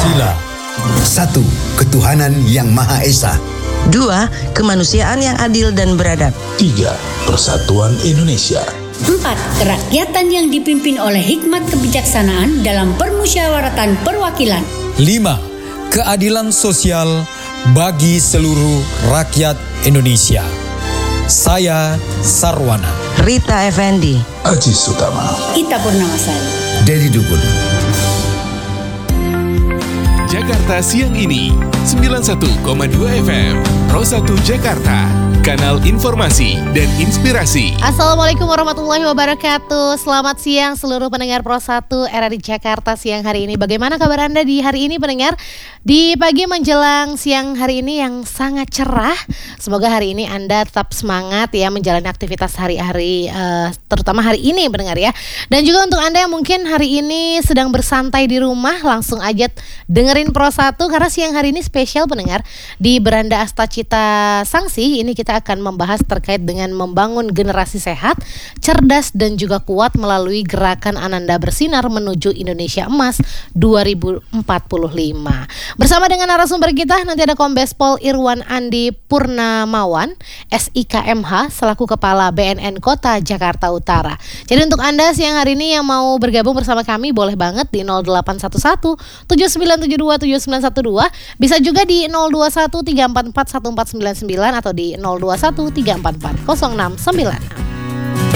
Pancasila. 1. Ketuhanan Yang Maha Esa. 2. Kemanusiaan yang adil dan beradab. 3. Persatuan Indonesia. 4. Kerakyatan yang dipimpin oleh hikmat kebijaksanaan dalam permusyawaratan perwakilan. 5. Keadilan sosial bagi seluruh rakyat Indonesia. Saya Sarwana. Rita Effendi. Aji Sutama. Ita Purnamasari. Dedi Dukun. Jakarta Siang Ini 91,2 FM Pro 1 Jakarta, kanal informasi dan inspirasi. Assalamualaikum warahmatullahi wabarakatuh. Selamat siang seluruh pendengar Pro 1 RRI Jakarta siang hari ini. Bagaimana kabar Anda di hari ini pendengar? Di pagi menjelang siang hari ini yang sangat cerah. Semoga hari ini Anda tetap semangat ya menjalani aktivitas hari-hari, terutama hari ini pendengar ya. Dan juga untuk Anda yang mungkin hari ini sedang bersantai di rumah, langsung aja dengerin Pro 1 karena siang hari ini spesial pendengar. Di Beranda Astacita Sangsi ini kita akan membahas terkait dengan membangun generasi sehat, cerdas dan juga kuat melalui gerakan Ananda Bersinar menuju Indonesia Emas 2045. Bersama dengan narasumber kita nanti ada Kombes Pol Irwan Andi Purnamawan, SIKMH selaku Kepala BNN Kota Jakarta Utara. Jadi untuk Anda siang hari ini yang mau bergabung bersama kami boleh banget di 0811 7972 7912, bisa juga di 021 344 1499 atau di 021 344 0696.